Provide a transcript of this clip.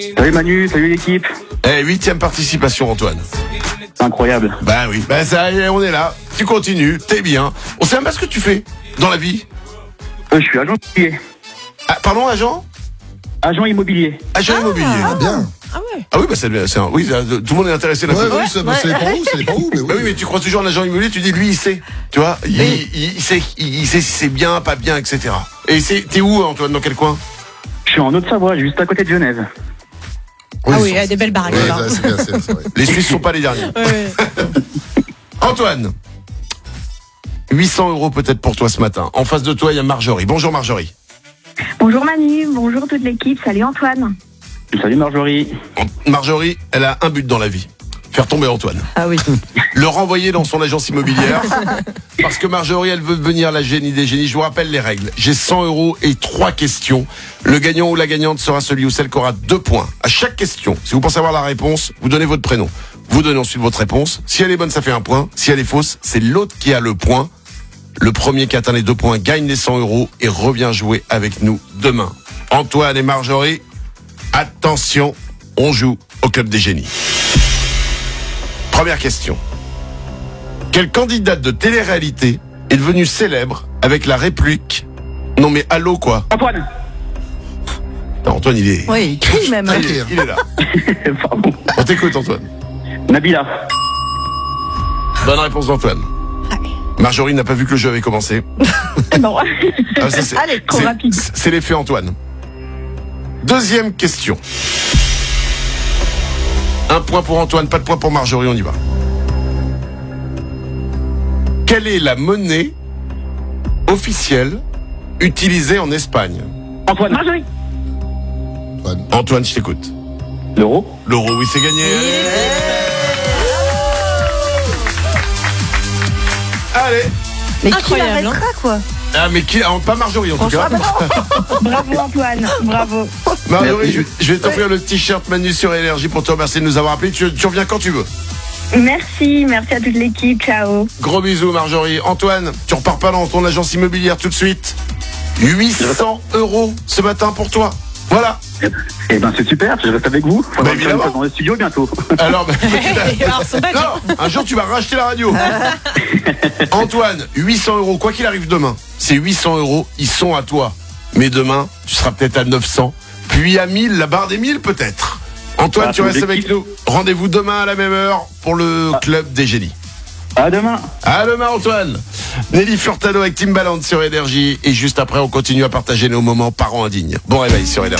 Salut Manu, salut l'équipe. 8e participation, Antoine. C'est incroyable. Bah oui, bah ça y est, on est là. Tu continues, t'es bien. On sait même pas ce que tu fais dans la vie. Je suis agent immobilier. Ah, pardon, agent immobilier. Agent immobilier. Ah, bien. Ah ouais. Ah oui, bah oui, tout le monde est intéressé là. Ouais, oui, ça dépend où, ça dépend où. Mais Bah oui, mais tu crois toujours en agent immobilier, tu dis lui il sait, tu vois, il sait si c'est bien, pas bien, etc. Et t'es où, Antoine, dans quel coin? Je suis en Haute-Savoie, juste à côté de Genève. Ah oui, il y a des belles baraques Ouais, là. c'est bien, c'est vrai. Les Suisses sont pas les derniers. Ouais. Antoine, 800 € peut-être pour toi ce matin. En face de toi, il y a Marjorie. Bonjour Marjorie. Bonjour Manu, bonjour toute l'équipe, salut Antoine. Salut Marjorie. Marjorie, elle a un but dans la vie. Faire tomber Antoine. Ah oui. Le renvoyer dans son agence immobilière. Parce que Marjorie, elle veut devenir la génie des génies. Je vous rappelle les règles. J'ai 100 € et 3 questions. Le gagnant ou la gagnante sera celui ou celle qui aura 2 points. À chaque question, si vous pensez avoir la réponse, vous donnez votre prénom. Vous donnez ensuite votre réponse. Si elle est bonne, ça fait 1 point. Si elle est fausse, c'est l'autre qui a le point. Le premier qui atteint les 2 points gagne les 100 € et revient jouer avec nous demain. Antoine et Marjorie, attention, on joue au Club des Génies. Première question. Quelle candidate de télé-réalité est devenue célèbre avec la réplique « Non mais allô quoi ?» Antoine. Non, Antoine, il est... Oui, il crie même. Il est là. Pardon. On t'écoute, Antoine. Nabila. Bonne réponse d'Antoine. Marjorie n'a pas vu que le jeu avait commencé. Non. Ah, ça, Allez, trop rapide. C'est l'effet Antoine. Deuxième question. 1 point pour Antoine, pas de point pour Marjorie, on y va. Quelle est la monnaie officielle utilisée en Espagne? Antoine. Marjorie. Antoine, je t'écoute. L'euro. L'euro, oui, c'est gagné. Allez. Mais qui l'arrêtera quoi. Ah, mais qui? Pas Marjorie, en tout cas. Bravo Antoine, bravo. Marjorie, je vais t'offrir le t-shirt Manu sur Énergie pour te remercier de nous avoir appelés. Tu reviens quand tu veux. Merci à toute l'équipe, ciao. Gros bisous, Marjorie. Antoine, tu repars pas dans ton agence immobilière tout de suite. 800 € ce matin pour toi. Voilà. Eh ben c'est super, je reste avec vous. Faudra Bah, évidemment. me faire dans le studio bientôt. Alors, non, un jour tu vas racheter la radio. Antoine, 800 €, quoi qu'il arrive demain, ces 800 €, ils sont à toi. Mais demain, tu seras peut-être à 900, puis à 1000, la barre des 1000 peut-être. Antoine, Ah, tu restes l'objectif. avec nous. Rendez-vous demain à la même heure pour le Club des Génies. À demain. À demain, Antoine. Nelly Furtado avec Timbaland sur Énergie. Et juste après, on continue à partager nos moments parents indignes. Bon réveil sur Énergie.